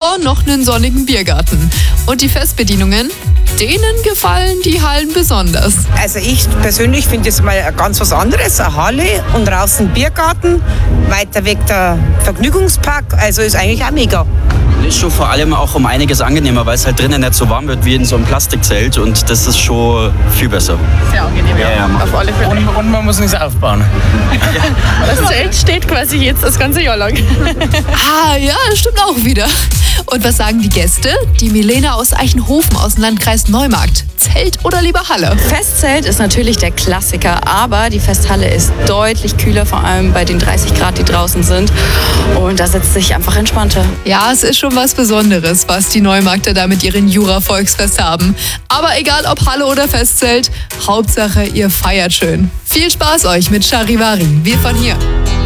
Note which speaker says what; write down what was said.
Speaker 1: oder noch einen sonnigen Biergarten. Und die Festbedienungen? Denen gefallen die Hallen besonders.
Speaker 2: Also ich persönlich finde es mal ganz was anderes. Eine Halle und draußen ein Biergarten, weiter weg der Vergnügungspark. Also ist eigentlich auch mega.
Speaker 3: Ist schon vor allem auch um einiges angenehmer, weil es halt drinnen nicht so warm wird wie in so einem Plastikzelt und das ist schon viel besser.
Speaker 4: Sehr angenehm,
Speaker 3: ja.
Speaker 4: Auf alle Fälle.
Speaker 5: Und man muss nichts aufbauen.
Speaker 4: Das Zelt steht quasi jetzt das ganze Jahr lang.
Speaker 1: Ah, ja, das stimmt auch wieder. Und was sagen die Gäste? Die Milena aus Eichenhofen aus dem Landkreis Neumarkt. Zelt oder lieber Halle?
Speaker 6: Festzelt ist natürlich der Klassiker, aber die Festhalle ist deutlich kühler, vor allem bei den 30 Grad, die draußen sind. Und da sitzt sich einfach entspannter.
Speaker 1: Ja, es ist schon was Besonderes, was die Neumarkter da mit ihren Jura-Volksfest haben. Aber egal ob Halle oder Festzelt, Hauptsache ihr feiert schön. Viel Spaß euch mit Charivari. Wir von hier.